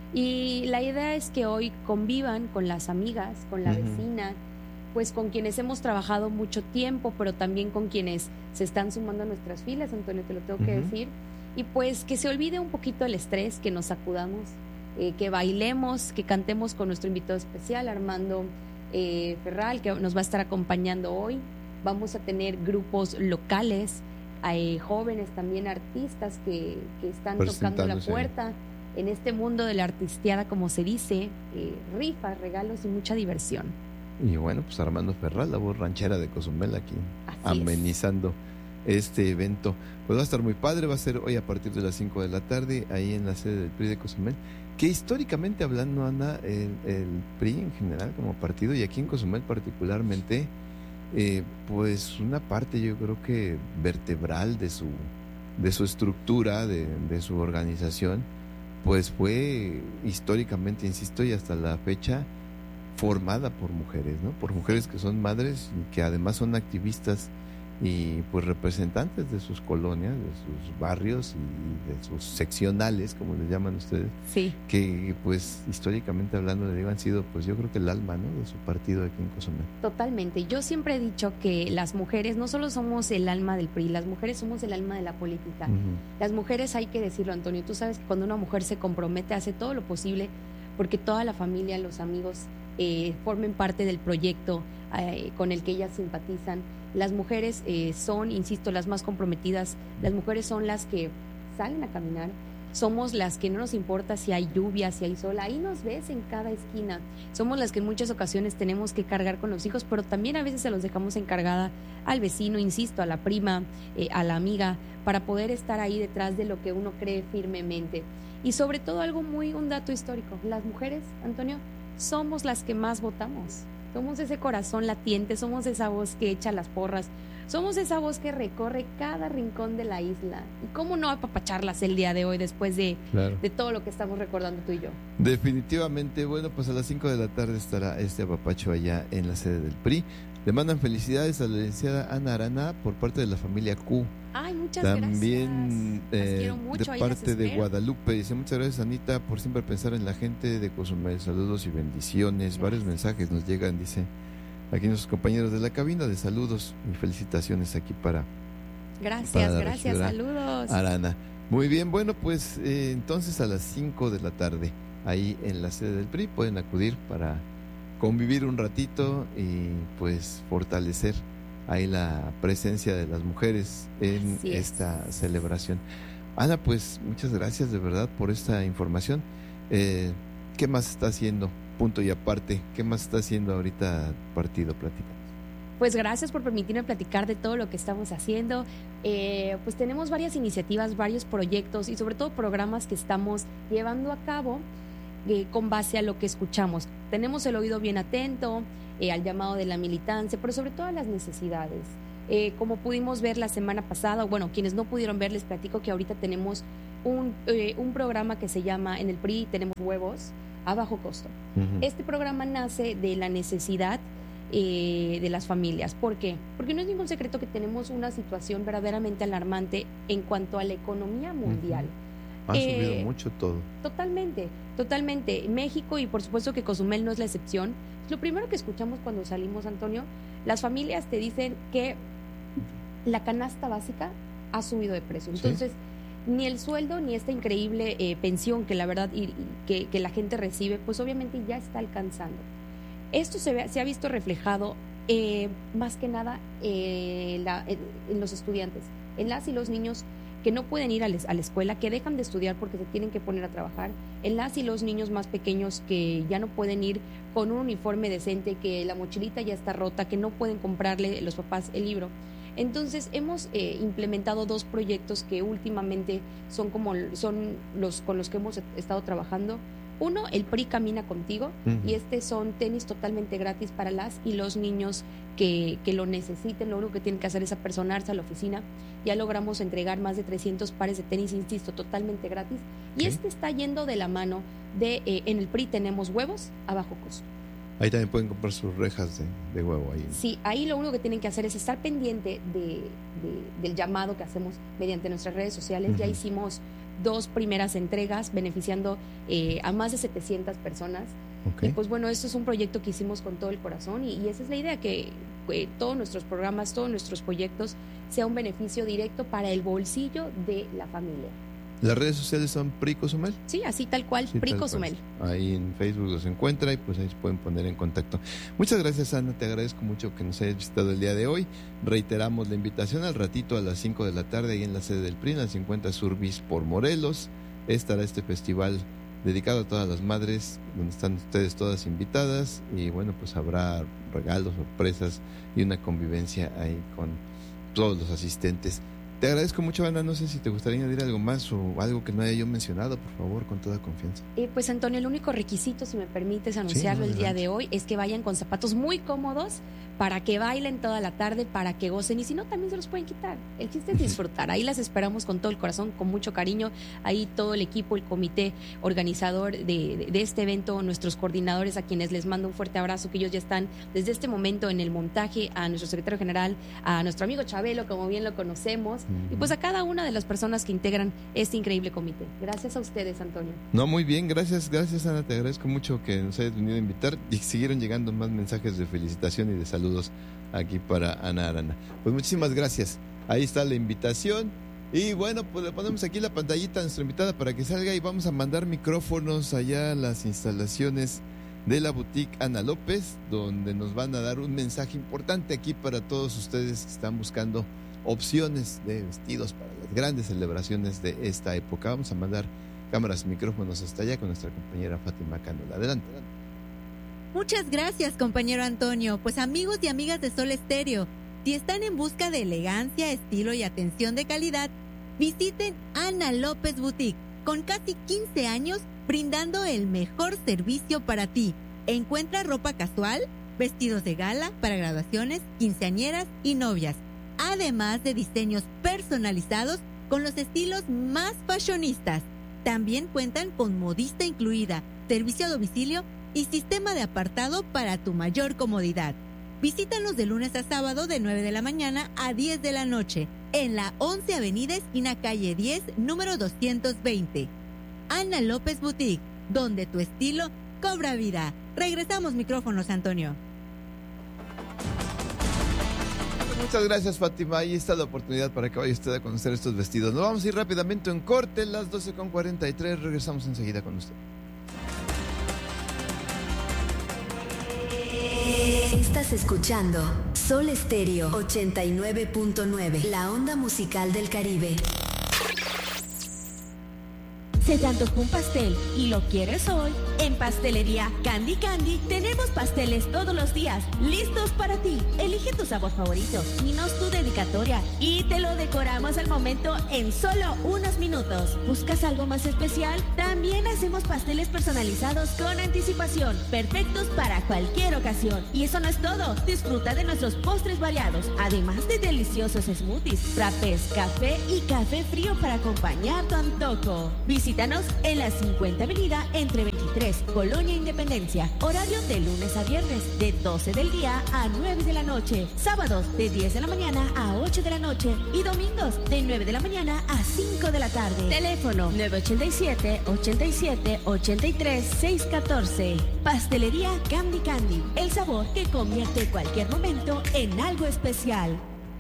Y la idea es que hoy convivan con las amigas, con la uh-huh. vecina, pues con quienes hemos trabajado mucho tiempo, pero también con quienes se están sumando a nuestras filas, Antonio, te lo tengo uh-huh. que decir. Y pues que se olvide un poquito el estrés, que nos sacudamos, eh, que bailemos, que cantemos con nuestro invitado especial, Armando eh, Ferral, que nos va a estar acompañando hoy. Vamos a tener grupos locales, eh, jóvenes también, artistas que, que están tocando la puerta en este mundo de la artisteada, como se dice, eh, rifas, regalos y mucha diversión. Y bueno, pues Armando Ferral, la voz ranchera de Cozumel, aquí Así amenizando es. este evento. Pues va a estar muy padre, va a ser hoy a partir de las cinco de la tarde, ahí en la sede del P R I de Cozumel, que históricamente hablando, Ana, el, el P R I en general como partido, y aquí en Cozumel particularmente, eh, pues una parte yo creo que vertebral de su, de su estructura, de, de su organización, pues fue históricamente, insisto, y hasta la fecha, formada por mujeres, ¿no? Por mujeres que son madres y que además son activistas y pues representantes de sus colonias, de sus barrios y de sus seccionales, como les llaman ustedes, sí. que pues históricamente hablando, le digo, han sido pues yo creo que el alma, ¿no?, de su partido aquí en Cozumel. Totalmente. Yo siempre he dicho que las mujeres no solo somos el alma del P R I, las mujeres somos el alma de la política. Uh-huh. Las mujeres, hay que decirlo, Antonio, tú sabes que cuando una mujer se compromete, hace todo lo posible porque toda la familia, los amigos eh, formen parte del proyecto eh, con el que ellas simpatizan. Las mujeres eh, son, insisto, las más comprometidas. Las mujeres son las que salen a caminar. Somos las que no nos importa si hay lluvia, si hay sol. Ahí nos ves en cada esquina. Somos las que en muchas ocasiones tenemos que cargar con los hijos, pero también a veces se los dejamos encargada al vecino, insisto, a la prima, eh, a la amiga, para poder estar ahí detrás de lo que uno cree firmemente. Y sobre todo algo muy, un dato histórico. Las mujeres, Antonio, somos las que más votamos. Somos ese corazón latiente, somos esa voz que echa las porras, somos esa voz que recorre cada rincón de la isla. ¿Y cómo no apapacharlas el día de hoy después de, claro. de todo lo que estamos recordando tú y yo? Definitivamente. Bueno, pues a las cinco de la tarde estará este apapacho allá en la sede del P R I. Le mandan felicidades a la licenciada Ana Arana por parte de la familia Q. Ay, muchas También, gracias. También eh, mucho, de parte de Guadalupe. Dice, muchas gracias, Anita, por siempre pensar en la gente de Cozumel. Saludos y bendiciones. Gracias. Varios mensajes nos llegan, dice aquí nuestros compañeros de la cabina, de saludos y felicitaciones aquí para Gracias, para gracias, saludos. Arana. Muy bien, bueno, pues eh, entonces a las cinco de la tarde, ahí en la sede del P R I, pueden acudir para convivir un ratito y pues fortalecer ahí la presencia de las mujeres en esta celebración. Ana, pues muchas gracias de verdad por esta información. Eh, ¿Qué más está haciendo? Punto y aparte, ¿qué más está haciendo ahorita partido? Platícanos. Pues gracias por permitirme platicar de todo lo que estamos haciendo. Eh, pues tenemos varias iniciativas, varios proyectos y sobre todo programas que estamos llevando a cabo eh, con base a lo que escuchamos. Tenemos el oído bien atento eh, al llamado de la militancia, pero sobre todo a las necesidades. Eh, como pudimos ver la semana pasada, bueno, quienes no pudieron ver, les platico que ahorita tenemos un, eh, un programa que se llama, en el P R I tenemos huevos a bajo costo. Uh-huh. Este programa nace de la necesidad eh, de las familias. ¿Por qué? Porque no es ningún secreto que tenemos una situación verdaderamente alarmante en cuanto a la economía mundial. Uh-huh. Ha eh, subido mucho todo. Totalmente, totalmente. México, y por supuesto que Cozumel no es la excepción. Lo primero que escuchamos cuando salimos, Antonio, las familias te dicen que la canasta básica ha subido de precio. Entonces, ¿sí? Ni el sueldo ni esta increíble eh, pensión que la verdad y, y que, que la gente recibe, pues obviamente ya está alcanzando. Esto se, ve, se ha visto reflejado eh, más que nada eh, la, en, en los estudiantes, en las y los niños que no pueden ir a, les, a la escuela, que dejan de estudiar porque se tienen que poner a trabajar, en las y los niños más pequeños que ya no pueden ir con un uniforme decente, que la mochilita ya está rota, que no pueden comprarle los papás el libro. Entonces hemos eh, implementado dos proyectos que últimamente son como son los con los que hemos estado trabajando. Uno, el P R I Camina Contigo, Ujú. y este son tenis totalmente gratis para las y los niños que, que lo necesiten. Lo único que tienen que hacer es apersonarse a la oficina. Ya logramos entregar más de trescientos pares de tenis, insisto, totalmente gratis. Y Ok. este está yendo de la mano de, eh, en el P R I tenemos huevos a bajo costo. Ahí también pueden comprar sus rejas de, de huevo. Ahí. Sí, ahí lo único que tienen que hacer es estar pendiente de, de- del llamado que hacemos mediante nuestras redes sociales. Ya Ujú. hicimos dos primeras entregas beneficiando eh, a más de setecientas personas. Ok. Y pues bueno, esto es un proyecto que hicimos con todo el corazón y, y esa es la idea, que, que todos nuestros programas, todos nuestros proyectos sea un beneficio directo para el bolsillo de la familia. Las redes sociales son P R I Cozumel. Sí, así tal cual, Sí, P R I tal cual. Cozumel. Ahí en Facebook los encuentra y pues ahí se pueden poner en contacto. Muchas gracias, Ana, te agradezco mucho que nos hayas visitado el día de hoy. Reiteramos la invitación al ratito a las cinco de la tarde ahí en la sede del P R I, en la cincuenta Surbis por Morelos. Estará este festival dedicado a todas las madres, donde están ustedes todas invitadas y bueno, pues habrá regalos, sorpresas y una convivencia ahí con todos los asistentes. Te agradezco mucho, Ana. No sé si te gustaría añadir algo más o algo que no haya yo mencionado, por favor, con toda confianza. Eh, pues Antonio, el único requisito, si me permites anunciarlo no, el día adelante. de hoy, es que vayan con zapatos muy cómodos para que bailen toda la tarde, para que gocen, y si no, también se los pueden quitar. El chiste es disfrutar. Ahí las esperamos con todo el corazón, con mucho cariño. Ahí todo el equipo, el comité organizador de, de- de este evento, nuestros coordinadores, a quienes les mando un fuerte abrazo, que ellos ya están desde este momento en el montaje, a nuestro secretario general, a nuestro amigo Chabelo, como bien lo conocemos, y pues a cada una de las personas que integran este increíble comité. Gracias a ustedes, Antonio. No, muy bien, gracias, gracias, Ana. Te agradezco mucho que nos hayas venido a invitar y siguieron llegando más mensajes de felicitación y de saludos aquí para Ana Arana. Pues muchísimas gracias. Ahí está la invitación. Y bueno, pues le ponemos aquí la pantallita a nuestra invitada para que salga y vamos a mandar micrófonos allá a las instalaciones de la boutique Ana López, donde nos van a dar un mensaje importante aquí para todos ustedes que están buscando opciones de vestidos para las grandes celebraciones de esta época. Vamos a mandar cámaras, micrófonos hasta allá con nuestra compañera Fátima Canola. Adelante. Muchas gracias, compañero Antonio. Pues amigos y amigas de Sol Estéreo, si están en busca de elegancia, estilo y atención de calidad, visiten Ana López Boutique, con casi quince años brindando el mejor servicio para ti. Encuentra ropa casual, vestidos de gala para graduaciones, quinceañeras y novias, además de diseños personalizados con los estilos más fashionistas. También cuentan con modista incluida, servicio a domicilio y sistema de apartado para tu mayor comodidad. Visítanos de lunes a sábado de nueve de la mañana a diez de la noche en la once Avenida esquina calle diez, número doscientos veinte. Ana López Boutique, donde tu estilo cobra vida. Regresamos micrófonos, Antonio. Muchas gracias, Fátima. Ahí está la oportunidad para que vaya usted a conocer estos vestidos. Nos vamos a ir rápidamente en corte, las doce con cuarenta y tres. Regresamos enseguida con usted. Estás escuchando Sol Estéreo ochenta y nueve punto nueve, la onda musical del Caribe. ¿Se te antojó un pastel y lo quieres hoy? En Pastelería Candy Candy tenemos pasteles todos los días, listos para ti. Elige tu sabor favorito, dinos tu dedicatoria y te lo decoramos al momento en solo unos minutos. ¿Buscas algo más especial? También hacemos pasteles personalizados con anticipación, perfectos para cualquier ocasión. Y eso no es todo, disfruta de nuestros postres variados, además de deliciosos smoothies, frappés, café y café frío para acompañar tu antojo. Visítanos en la cincuenta Avenida entre veintitrés, Colonia Independencia. Horario de lunes a viernes de doce del día a nueve de la noche. Sábados de diez de la mañana a ocho de la noche. Y domingos de nueve de la mañana a cinco de la tarde. Teléfono nueve ochenta y siete, ochenta y siete, ochenta y tres, seiscientos catorce. Pastelería Candy Candy. El sabor que convierte cualquier momento en algo especial.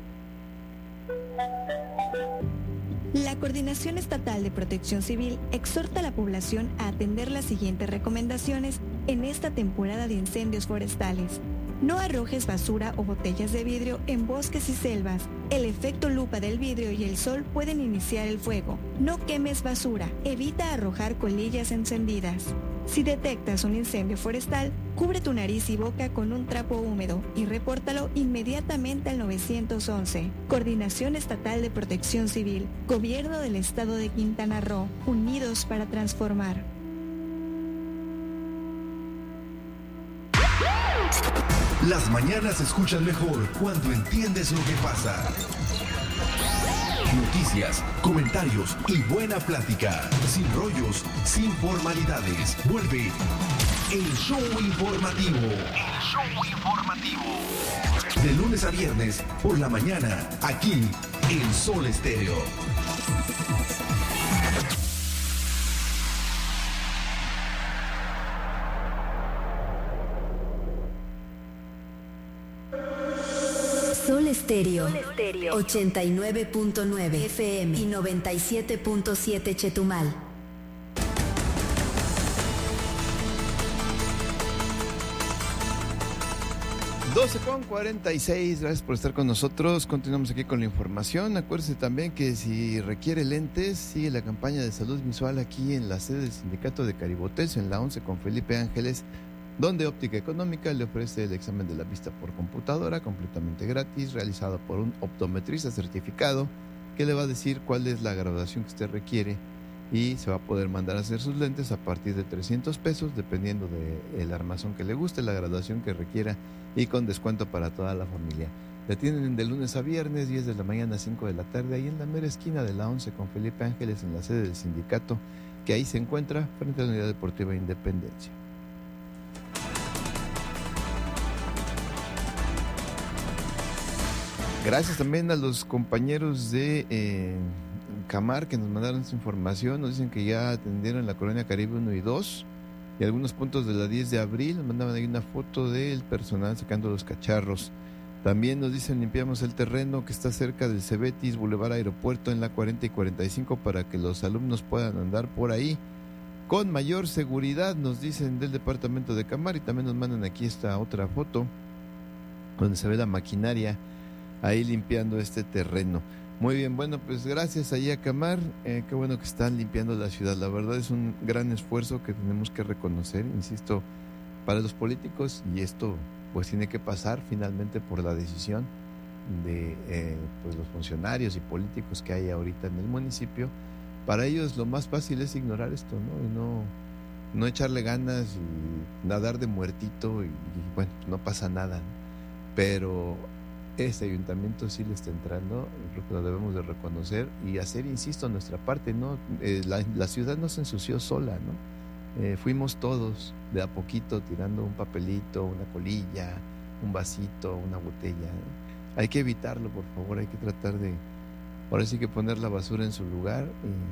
La Coordinación Estatal de Protección Civil exhorta a la población a atender las siguientes recomendaciones en esta temporada de incendios forestales. No arrojes basura o botellas de vidrio en bosques y selvas. El efecto lupa del vidrio y el sol pueden iniciar el fuego. No quemes basura. Evita arrojar colillas encendidas. Si detectas un incendio forestal, cubre tu nariz y boca con un trapo húmedo y repórtalo inmediatamente al nueve once. Coordinación Estatal de Protección Civil, Gobierno del Estado de Quintana Roo, unidos para transformar. Las mañanas se escuchan mejor cuando entiendes lo que pasa. Noticias, comentarios y buena plática. Sin rollos, sin formalidades. Vuelve el show informativo. El show informativo. De lunes a viernes, por la mañana, aquí en Sol Estéreo. Sol Estéreo, ochenta y nueve punto nueve F M y noventa y siete punto siete Chetumal. doce con cuarenta y seis, gracias por estar con nosotros. Continuamos aquí con la información. Acuérdese también que si requiere lentes, sigue la campaña de salud visual aquí en la sede del Sindicato de Caribotelso, en la once con Felipe Ángeles, donde Óptica Económica le ofrece el examen de la vista por computadora completamente gratis, realizado por un optometrista certificado que le va a decir cuál es la graduación que usted requiere y se va a poder mandar a hacer sus lentes a partir de trescientos pesos, dependiendo del armazón que le guste, la graduación que requiera y con descuento para toda la familia. Le tienen de lunes a viernes, diez de la mañana a cinco de la tarde, ahí en la mera esquina de la once con Felipe Ángeles, en la sede del sindicato, que ahí se encuentra frente a la Unidad Deportiva Independencia. Gracias también a los compañeros de eh, Camar que nos mandaron esta información. Nos dicen que ya atendieron la Colonia Caribe uno y dos y algunos puntos de la diez de abril. Nos mandaban ahí una foto del personal sacando los cacharros. También nos dicen limpiamos el terreno que está cerca del Cebetis, Boulevard Aeropuerto, en la cuarenta y cuarenta y cinco, para que los alumnos puedan andar por ahí con mayor seguridad, nos dicen del departamento de Camar. Y también nos mandan aquí esta otra foto donde se ve la maquinaria ahí limpiando este terreno. Muy bien, bueno, pues gracias ahí a Camar, eh, qué bueno que están limpiando la ciudad. La verdad es un gran esfuerzo que tenemos que reconocer, insisto, para los políticos, y esto pues tiene que pasar finalmente por la decisión de eh, pues los funcionarios y políticos que hay ahorita en el municipio. Para ellos lo más fácil es ignorar esto, ¿no? Y no, no echarle ganas y nadar de muertito y, y bueno, no pasa nada, ¿no? Pero este ayuntamiento sí le está entrando, creo que lo debemos de reconocer y hacer, insisto, nuestra parte, ¿no? Eh, la, la ciudad no se ensució sola, ¿no? Eh, fuimos todos de a poquito tirando un papelito, una colilla, un vasito, una botella, ¿no? Hay que evitarlo, por favor, hay que tratar de, ahora sí que poner la basura en su lugar,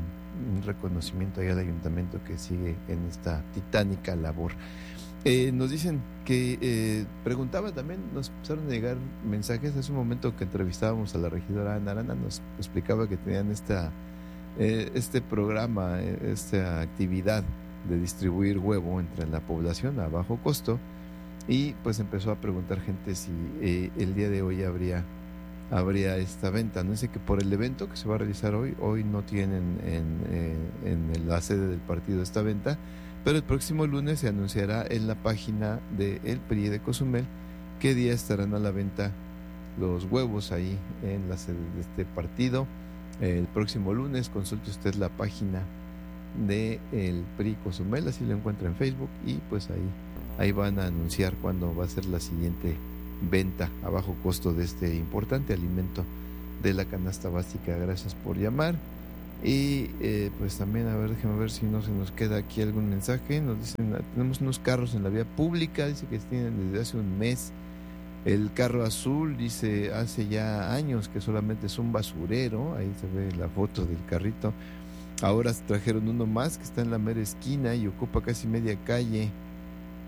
y un reconocimiento ahí al ayuntamiento que sigue en esta titánica labor. Eh, nos dicen que, eh, preguntaba también, nos empezaron a llegar mensajes hace un momento que entrevistábamos a la regidora Ana Arana, nos explicaba que tenían esta, eh, este programa, eh, esta actividad de distribuir huevo entre la población a bajo costo, y pues empezó a preguntar gente si eh, el día de hoy habría, habría esta venta. No dice que por el evento que se va a realizar hoy, hoy no tienen en, eh, en la sede del partido esta venta, pero el próximo lunes se anunciará en la página del P R I de Cozumel qué día estarán a la venta los huevos ahí en la sede de este partido. El próximo lunes consulte usted la página del P R I Cozumel, así lo encuentra en Facebook, y pues ahí, ahí van a anunciar cuándo va a ser la siguiente venta a bajo costo de este importante alimento de la canasta básica. Gracias por llamar. Y eh, pues también, a ver, déjame ver si no se nos queda aquí algún mensaje. Nos dicen, tenemos unos carros en la vía pública, dice que tienen desde hace un mes. El carro azul, dice, hace ya años que solamente es un basurero. Ahí se ve la foto del carrito. Ahora trajeron uno más que está en la mera esquina y ocupa casi media calle.